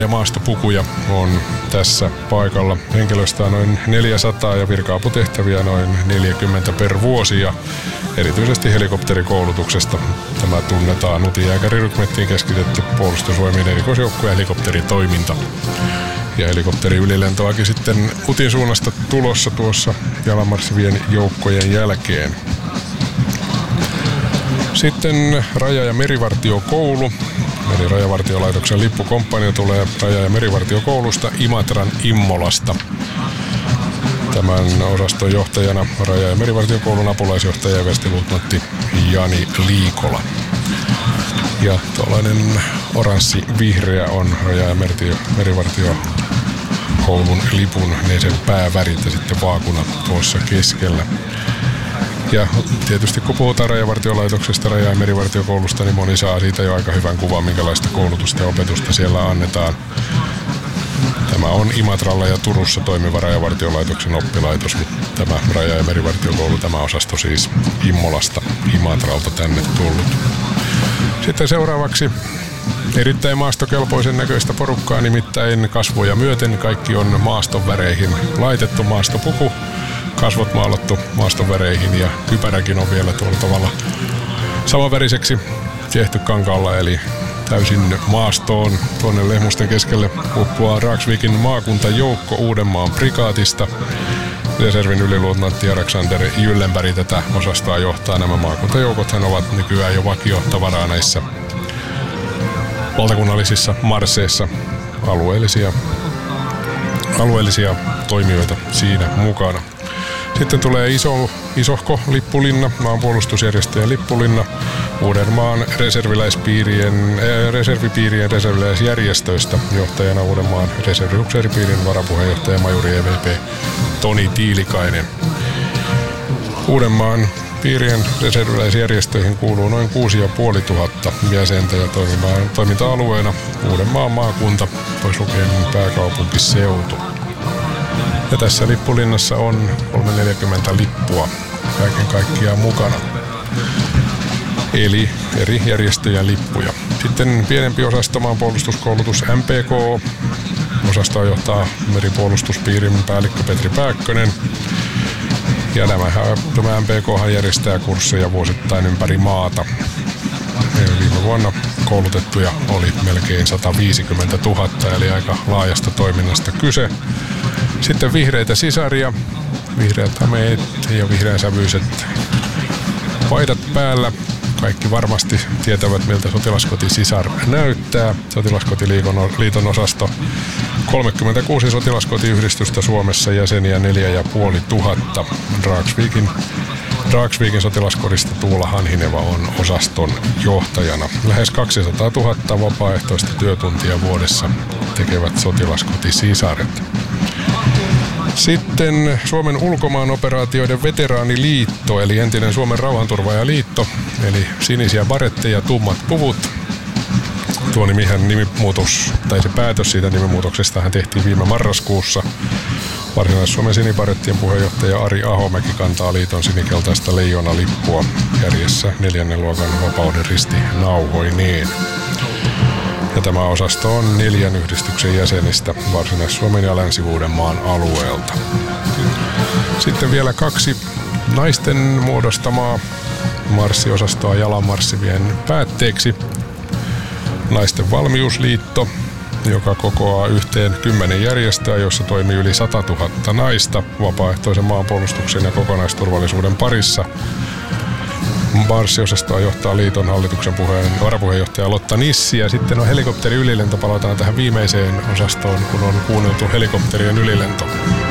ja maastopukuja on tässä paikalla. Henkilöstöä noin 400 ja virka-aputehtäviä noin 40 per vuosi ja erityisesti helikopterikoulutuksesta tämä tunnetaan Nuti-jääkärirykmenttiin keskitetty puolustusvoimien erikoisjoukko- ja helikopteritoiminta. Ja helikopteriülilentoakin sitten Utin suunnasta tulossa tuossa jalanmarssivien joukkojen jälkeen. Sitten Raja- ja merivartiokoulu. Eli Rajavartiolaitoksen lippukomppania tulee Raja- ja merivartiokoulusta Imatran Immolasta. Tämän osaston johtajana Raja- ja merivartiokoulun apulaisjohtaja ja vestiluutnantti Jani Liikola. Ja tuollainen oranssi-vihreä on Raja- ja merivartiokoulun lipun sen päävärit ja sitten vaakunat tuossa keskellä. Ja tietysti kun puhutaan Rajavartiolaitoksesta, Raja- ja merivartiokoulusta, niin moni saa siitä jo aika hyvän kuvan, minkälaista koulutusta ja opetusta siellä annetaan. Tämä on Imatralla ja Turussa toimiva Rajavartiolaitoksen oppilaitos, mutta tämä Raja- ja merivartiokoulu, tämä osasto siis Immolasta, Imatralta tänne tullut. Sitten seuraavaksi erittäin maastokelpoisen näköistä porukkaa, nimittäin kasvoja myöten kaikki on maaston väreihin laitettu maastopuku. Kasvot maalattu maaston väreihin ja kypäräkin on vielä tuolla tavalla samanväriseksi tehty kankaalla, eli täysin maastoon. Tuonne lehmusten keskelle uppuaa Dragsvikin maakuntajoukko Uudenmaan prikaatista. Reservin yliluutnantti Alexander Jyllenberg tätä osastoa johtaa. Nämä maakuntajoukothan ovat nykyään jo vakiotavaraa näissä valtakunnallisissa marsseissa. Alueellisia toimijoita siinä mukana. Sitten tulee isohko lippulinna, maanpuolustusjärjestöjen lippulinna, Uudenmaan reservipiirien reserviläisjärjestöistä, johtajana Uudenmaan reserviupseeripiirin varapuheenjohtaja majuri EVP Toni Tiilikainen. Uudenmaan piirien reserviläisjärjestöihin kuuluu noin 6500 jäsentä ja toiminta-alueena Uudenmaan maakunta, pois lukien pääkaupunkiseutu. Ja tässä lippulinnassa on 340 lippua kaiken kaikkiaan mukana. Eli eri järjestöjen lippuja. Sitten pienempi osasto, maanpuolustuskoulutus MPK. Osastoa johtaa meripuolustuspiirin päällikkö Petri Pääkkönen. Ja tämä MPK järjestää kursseja vuosittain ympäri maata. Viime vuonna koulutettuja oli melkein 150 000, eli aika laajasta toiminnasta kyse. Sitten vihreitä sisaria, vihreät hameet ja vihreänsävyiset paidat päällä. Kaikki varmasti tietävät, miltä Sotilaskoti Sisar näyttää. Sotilaskotiliiton osasto 36 sotilaskotiyhdistystä Suomessa, jäseniä 4500. Dragsvikin sotilaskodista Tuula Hanhineva on osaston johtajana. Lähes 200 000 vapaaehtoista työtuntia vuodessa tekevät sotilaskotisisaret. Sitten Suomen ulkomaanoperaatioiden veteraaniliitto, eli entinen Suomen rauhanturvaajaliitto, eli sinisiä baretteja, tummat puvut. Tuo nimimuutos, tai se päätös siitä nimimuutoksestahan tehtiin viime marraskuussa. Varsinais-Suomen sinibarettien puheenjohtaja Ari Ahomäki kantaa liiton sinikeltaista leijonalippua kärjessä 4. luokan Vapauden risti nauhoineen. Ja tämä osasto on 4 yhdistyksen jäsenistä Varsinais-Suomen ja Länsi-Uudenmaan alueelta. Sitten vielä 2 naisten muodostamaa marssiosastoa jalanmarssivien päätteeksi. Naisten valmiusliitto, joka kokoaa yhteen 10 järjestöä, jossa toimii yli 100 000 naista vapaaehtoisen maanpuolustuksen ja kokonaisturvallisuuden parissa. Marssiosastoa johtaa liiton hallituksen varapuheenjohtaja Lotta Nissi, ja sitten on helikopteriylilento. Palataan tähän viimeiseen osastoon, kun on kuunneltu helikopterien ylilento.